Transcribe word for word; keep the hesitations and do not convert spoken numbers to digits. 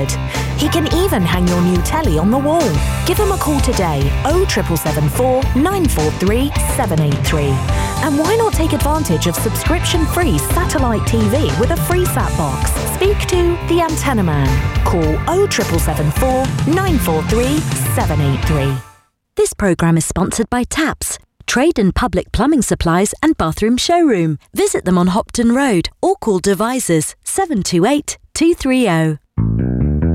covered. He can even hang your new telly on the wall. Give him a call today, oh seven seven four, nine four three, seven eight three. And why not take advantage of subscription-free satellite T V with a free sat box? Speak to the Antenna Man. Call oh seven seven four, nine four three, seven eight three. This programme is sponsored by Taps, trade and public plumbing supplies and bathroom showroom. Visit them on Hopton Road or call Devisors seven two eight, two three zero.